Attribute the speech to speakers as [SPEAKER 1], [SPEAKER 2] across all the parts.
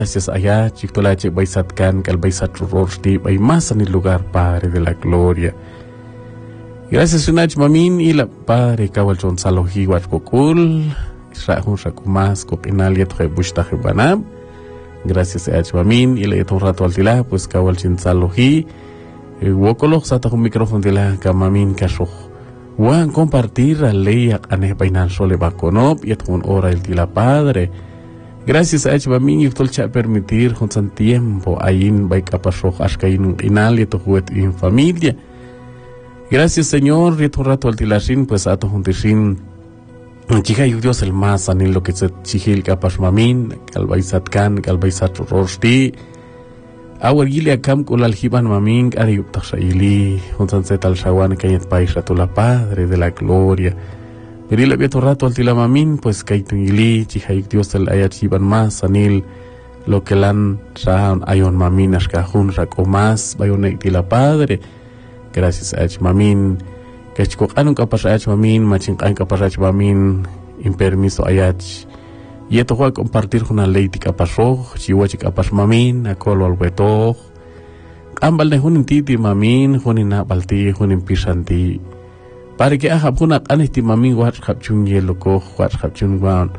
[SPEAKER 1] Gracias allá, Chictolache, Baisatcan, Calbaisat Rorsti, Baimasa en el lugar, Padre de la Gloria. Gracias, Unach Mamin, y la Padre, Cabalchon Saloji, Huachcocul, Israhun Rakumas, Copinalia, Trebushtaje Banab. Gracias, Unach Mamin, y le un rato al tila, pues Cabalchin Saloji, Wokolo, Sata un micrófono de la Camamin Casho. Juan compartir a ley a Ane Bainan Sole Baconop, y un hora el tila Padre. Gracias a Mamin y tolcha permitir con tiempo ayin bay capasro ashkain inal y tohuet en familia. Gracias Señor y tu rato al tilashin pues a tu juntishin chica y Dios el más anil lo que se chihil capas mamin calbaisat kan calbaisat rosti awar gili akam kul al hiban mamin ari tashaili juntan set al shawan kayet paisa tu la Padre de la Gloria. Pero le tu rato al tilamamin, pues que hay chihaik Dios el ayachiban más, anil, lo que lan rahan ayon mamin, ashkahun rakomas, bayonek tila Padre. Gracias a mamin, que chikokanun kapas ayach mamin, machinkan kapas ayach mamin, impermiso ayach. Y esto voy a compartir con la ley de kapasro, chihuachi kapas mamin, akolo al weto. Ambal de hunin titi mamin, hunin abalti, hunin pisanti. Para que haga una anestimamin WhatsApp chun yelo ko WhatsApp chun wan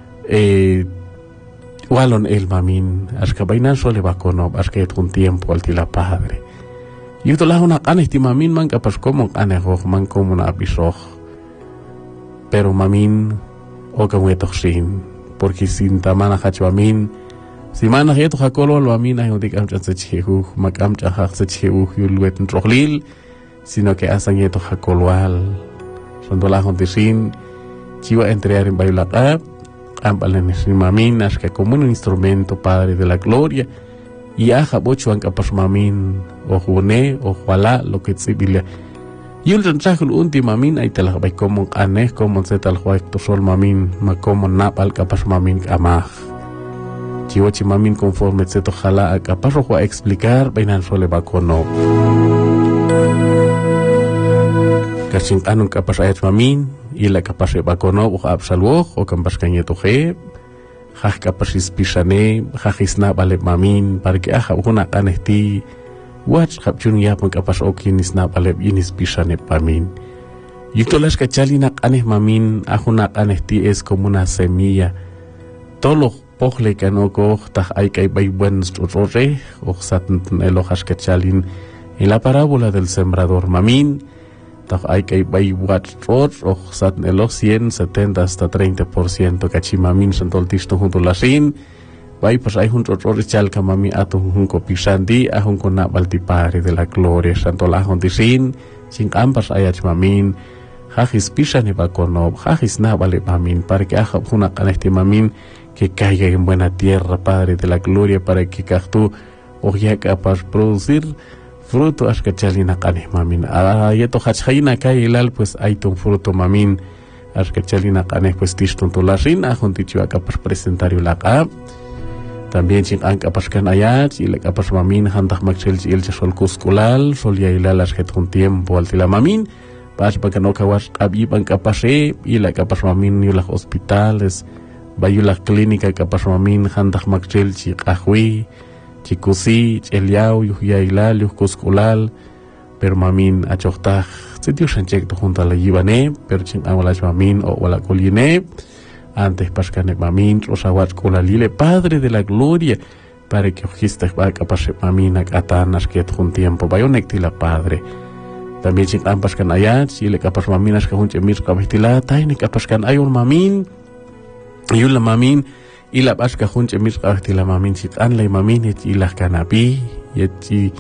[SPEAKER 1] walon el mamin aska bainan sole bakono aska et un tiempo al tila Padre y to la una anestimamin man kapas como anejo man como una abiso pero mamin o como etoxin porque sin tamana hachamin si mana heto hakolo lo amina yo dikam chance chihu makam chahak se chihu yulwet rohlil sino que hacen esto jacolwal son la jontisin chiva entregar en bailata ambal en maminas que como un instrumento Padre de la Gloria y aja bocho anca pas mamin o june o juala lo que tsibilia y el ranchajul último mamin ahí te la vai como ane como se tal juaito sol mamin ma como napal capas mamin amaj chiva chi mamin conforme se to jala capaz o a explicar bainan sole bacono Kasing anong kapas ayat mamin, ila kapas bakono o absalwo o kampas kanyeto he, hah kapas ispisane, hah isna bale mamin, para que aha una kanesti, watch kapchun yapon kapas okin isna bale inis pisane mamin. Yutolas kachalinak aneh mamin, ahunak kanesti es como una semilla. Tolo pohle kanoko, tah ay kay bayban strore, o satan elojas kachalin, en la parábola del sembrador mamin, hay que ir o sat en los 100, 70 hasta 30% cachimamin son toltisto junto a la sin vai pues hay un otro chalca mami ato un copisandi a un con Padre de la Gloria santo la hontisin sin ambas ayach mamin hajis pisan y bacono hajis na vale mamin para que haga una canestimamin que caiga en buena tierra Padre de la Gloria para que cactu o ya capaz producir fruto askachalina kanih mamin yeto hachhaina kay ilal pues hay un fruto mamin askachalina kanih pues tistun tulasin ahontichu akapas presentario laka también sin ankapas kan ayat y lakapas mamin hantak makchel il sol kuskulal sol ya ilal asket un tiempo al tila mamin pas bagano kawas abi bankapase y lakapas mamin yulah hospitales bayulah clínica kapas mamin hantak makchel chi ahwi Chikusi, Cheliao, Yuhiailal, Yuhkuskulal, pero mamin achoktaj, se dio chanchek junto a la yibane, pero ching awalach mamin o wala coline, antes pascane mamin, rosawat colalile, Padre de la Gloria, para que ojistas va a capase mamin a atanas que un tiempo, bayonecti la Padre. También ching ampascan ayat, si le capas maminas que junche mir cabestila, taini capascan ayon mamin, y la mamin, y la pasca junche mis kahti la mamin sit an la mamin et ilah kanapi yeti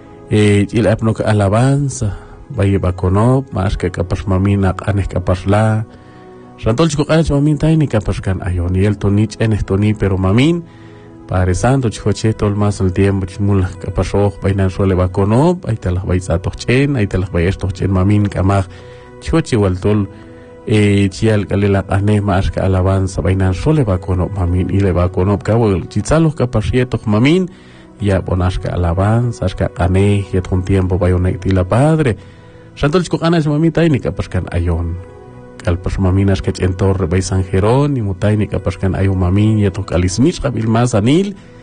[SPEAKER 1] la apno ka alabanza baye bakono mas que kapas mamin ak anes kapas la rantol chiko kanas mamin taini kapas kan ayon y el tonich en estoni pero mamin Padre Santo chihoche tol mas el tiempo chimul kapas oh bainan sole bakono ay talah bay sa tochen ay talah bay estochen mamin kamag chihoche wal tol chial kalela ane mas ka alabanza bainan sole bakono mamin ile bakono kawo chitsalos kapasietos mamin ya ponas ka alabanza ka ane yet un tiempo bayonek tila Padre Santo chico anas mamin taini kapaskan ayon kalpas maminas que en torre bay San Jerónimo taini kapaskan ayon mamin yeto kalismis kabil mas anil